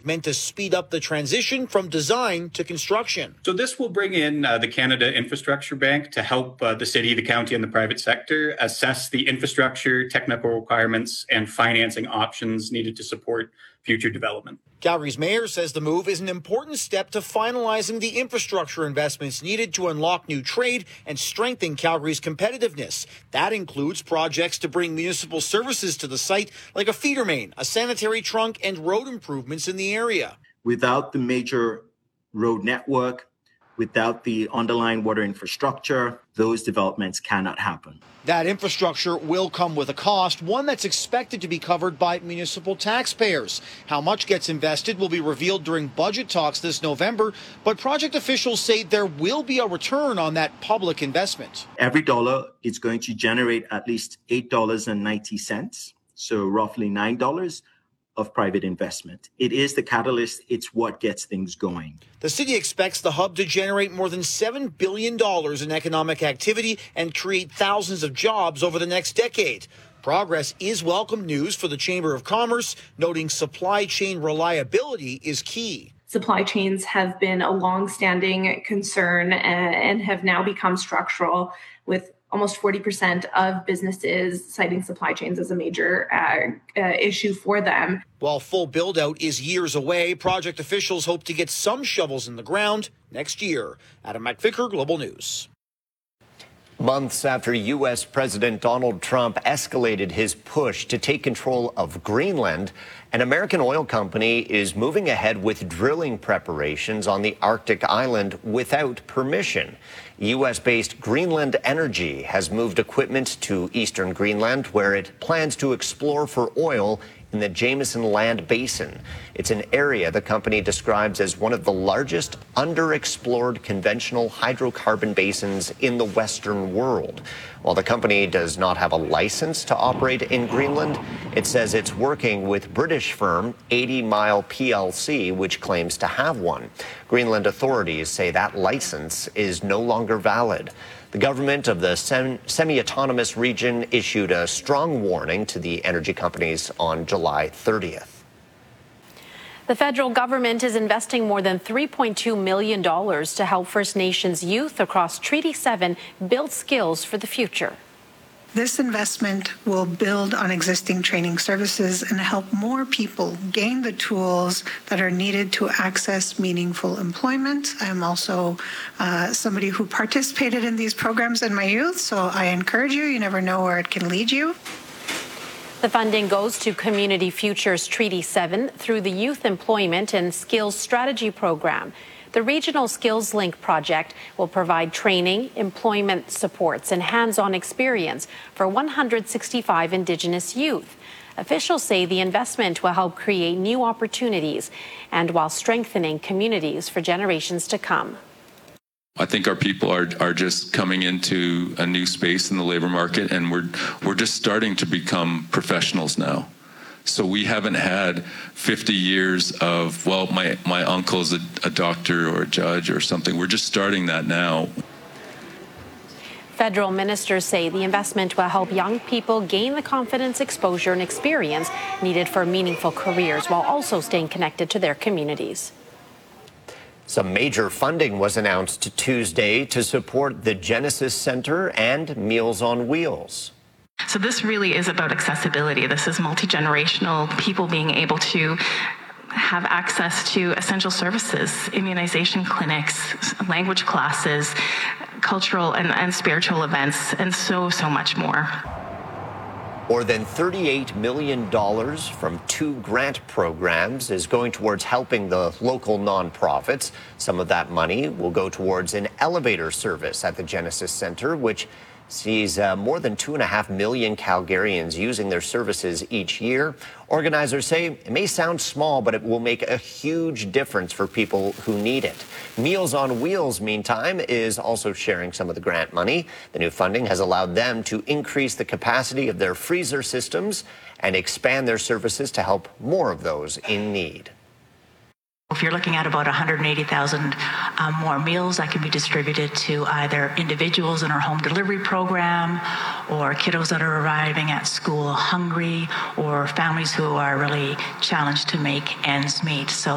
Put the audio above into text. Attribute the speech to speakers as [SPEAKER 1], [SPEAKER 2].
[SPEAKER 1] meant to speed up the transition from design to construction.
[SPEAKER 2] So this will bring in the Canada Infrastructure Bank to help the city, the county, and the private sector assess the infrastructure, technical requirements, and financing options needed to support future development.
[SPEAKER 1] Calgary's mayor says the move is an important step to finalizing the infrastructure investments needed to unlock new trade and strengthen Calgary's competitiveness. That includes projects to bring municipal services to the site, like a feeder main, a sanitary trunk, and road improvements in the area.
[SPEAKER 3] Without the major road network, without the underlying water infrastructure, those developments cannot happen.
[SPEAKER 1] That infrastructure will come with a cost, one that's expected to be covered by municipal taxpayers. How much gets invested will be revealed during budget talks this November, but project officials say there will be a return on that public investment.
[SPEAKER 3] Every dollar is going to generate at least $8.90, so roughly $9 of private investment. It is the catalyst. It's what gets things going.
[SPEAKER 1] The city expects the hub to generate more than $7 billion in economic activity and create thousands of jobs over the next decade. Progress is welcome news for the Chamber of Commerce, noting supply chain reliability is key.
[SPEAKER 4] Supply chains have been a long-standing concern and have now become structural, with almost 40% of businesses citing supply chains as a major issue for them.
[SPEAKER 1] While full build-out is years away, project officials hope to get some shovels in the ground next year. Adam McVicker, Global News.
[SPEAKER 5] Months after U.S. President Donald Trump escalated his push to take control of Greenland, an American oil company is moving ahead with drilling preparations on the Arctic island without permission. U.S.-based Greenland Energy has moved equipment to eastern Greenland, where it plans to explore for oil in the Jameson Land Basin. It's an area the company describes as one of the largest underexplored conventional hydrocarbon basins in the Western world. While the company does not have a license to operate in Greenland, it says it's working with British firm 80 Mile PLC, which claims to have one. Greenland authorities say that license is no longer valid. The government of the semi-autonomous region issued a strong warning to the energy companies on July 30th.
[SPEAKER 6] The federal government is investing more than $3.2 million to help First Nations youth across Treaty 7 build skills for the future.
[SPEAKER 7] This investment will build on existing training services and help more people gain the tools that are needed to access meaningful employment. I'm also somebody who participated in these programs in my youth, so I encourage you. You never know where it can lead you.
[SPEAKER 6] The funding goes to Community Futures Treaty 7 through the Youth Employment and Skills Strategy Program. The Regional Skills Link project will provide training, employment supports, and hands-on experience for 165 Indigenous youth. Officials say the investment will help create new opportunities and while strengthening communities for generations to come.
[SPEAKER 8] I think our people are just coming into a new space in the labor market, and we're just starting to become professionals now. So we haven't had 50 years of, well, my uncle's a doctor or a judge or something. We're just starting that now.
[SPEAKER 6] Federal ministers say the investment will help young people gain the confidence, exposure, and experience needed for meaningful careers while also staying connected to their communities.
[SPEAKER 5] Some major funding was announced Tuesday to support the Genesis Center and Meals on Wheels.
[SPEAKER 9] So this really is about accessibility. This is multi-generational, people being able to have access to essential services, immunization clinics, language classes, cultural and spiritual events, and so much more.
[SPEAKER 5] More than $38 million from 2 grant programs is going towards helping the local nonprofits. Some of that money will go towards an elevator service at the Genesis Center, which sees more than 2.5 million Calgarians using their services each year. Organizers say it may sound small, but it will make a huge difference for people who need it. Meals on Wheels, meantime, is also sharing some of the grant money. The new funding has allowed them to increase the capacity of their freezer systems and expand their services to help more of those in need.
[SPEAKER 10] If you're looking at about 180,000 more meals that can be distributed to either individuals in our home delivery program or kiddos that are arriving at school hungry or families who are really challenged to make ends meet. So